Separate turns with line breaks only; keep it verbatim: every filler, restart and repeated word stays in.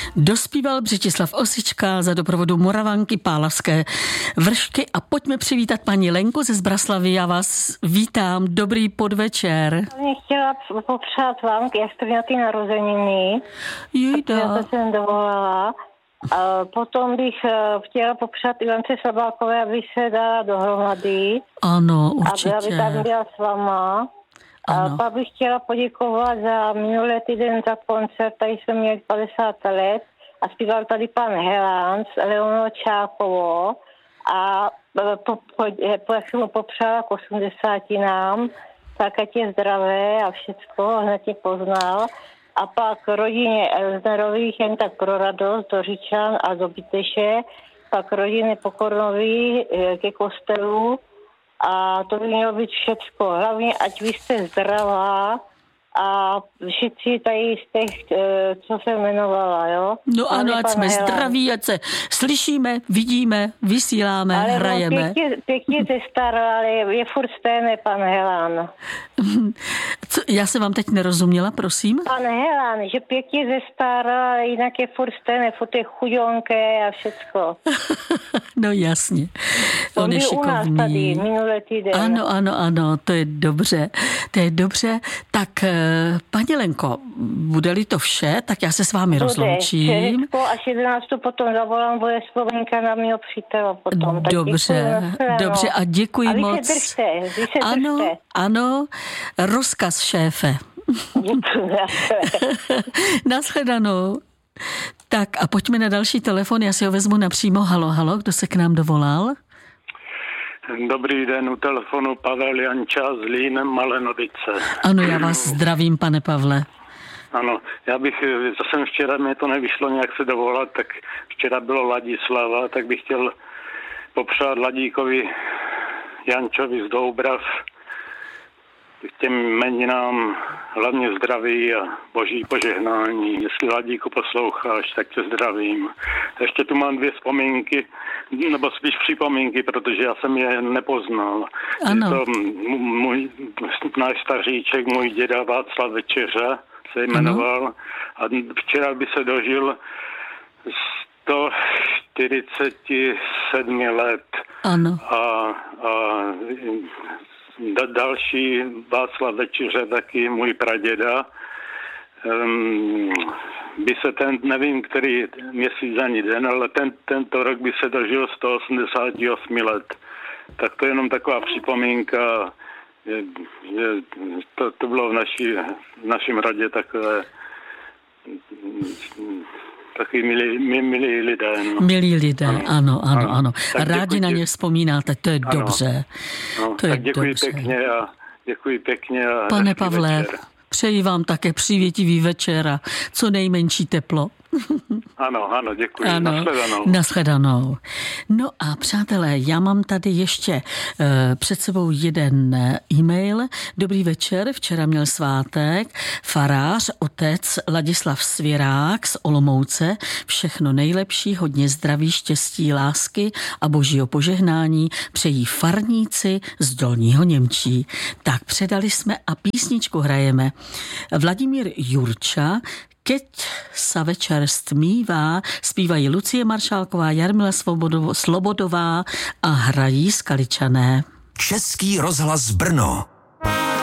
Dospíval Břetislav Osička za doprovodu Moravanky Pálavské vršky a pojďme přivítat paní Lenku ze Zbraslavy. Já vás vítám, dobrý podvečer.
Mě chtěla popřát vám, jak jste měla ty narozeniny.
Jejda.
Já jsem dovolala. A potom bych chtěla popřát Ivance Sabákové, aby se dala dohromady.
Ano, určitě.
Aby, aby tam byla s váma. Ano. A pak bych chtěla poděkovat za minulý týden za koncert, tady jsme měli padesát let a zpíval tady pan Helán s Leonou Čákovou a po, po, po, jak jsem mu popřála k osmdesátinám, tak ať je zdravé a všecko, hned tě poznal. A pak rodině Elznerových jen tak pro radost do Říčan a do Byteše, pak rodiny Pokornový ke kostelu. A to by mělo být všecko. Hlavně, ať vy jste zdravá a všichni tady z těch, co jsem jmenovala, jo?
No ano, ať jsme Helán. Zdraví, ať se slyšíme, vidíme, vysíláme,
ale
hrajeme.
Ale pěkně, pěkně se stará, ale je furt stejný pan Helán.
Co, já jsem vám teď nerozuměla, prosím?
Pan Helán, že pěkně se stará, ale jinak je furt stejný, furt je chudionké a všecko.
No jasně, on, on je šikovný.
U nás tady minulý týden.
Ano, ano, ano, to je dobře, to je dobře. Tak paní Lenko, bude-li to vše, tak já se s vámi bude, rozloučím.
Bude, až jedenáctou potom zavolám, bude vzpomínka na mého přítele potom.
Dobře, dobře a děkuji
a vy
moc.
Se držte, vy se
ano,
držte.
ano, rozkaz šéfe.
Děkuji.
Nashledanou. Tak a pojďme na další telefon, já si ho vezmu napřímo. Halo, halo, kdo se k nám dovolal?
Dobrý den, u telefonu Pavel Janča z Lín Malenovice.
Ano, já vás zdravím, pane Pavle.
Ano, já bych, zase včera mě to nevyšlo nějak se dovolat, tak včera bylo Ladislava, tak bych chtěl popřát Ladíkovi Jančovi z Doubrav k těm jmeninám hlavně zdraví a boží požehnání. Jestli Ladíku posloucháš, tak tě zdravím. Ještě tu mám dvě vzpomínky, nebo spíš připomínky, protože já jsem je nepoznal.
Ano.
Je to můj, náš staříček, můj děda Václav Večeře se jmenoval. Ano. A včera by se dožil sto čtyřicet sedm let.
Ano.
A, a další Václav Večeře, taky můj praděda, um, by se ten, nevím, který měsíc ani den, ale ten, tento rok by se dožil sto osmdesát osm let. Tak to je jenom taková připomínka, že, že to, to bylo v, naší, v našem radě takové taky milí, milí lidé. No.
Milí lidé, ano, ano, ano. ano. Rádi
děkuji,
na ně vzpomínáte, to je
ano,
dobře.
No,
to je
tak děkuji
dobře.
pěkně a děkuji pěkně. A
pane Pavle,
večer.
Přeji vám také přívětivý večer a co nejmenší teplo.
Ano, ano, děkuji.
Ano,
nashledanou.
nashledanou. No a přátelé, já mám tady ještě uh, před sebou jeden e-mail. Dobrý večer, včera měl svátek. Farář, otec Ladislav Svěrák z Olomouce. Všechno nejlepší, hodně zdraví, štěstí, lásky a božího požehnání přejí farníci z Dolního Němčí. Tak předali jsme a písničku hrajeme. Vladimír Jurča, Keď sa večer stmívá, zpívají Lucie Maršálková, Jarmila Slobodová a hrají Skaličané.
Český rozhlas Brno.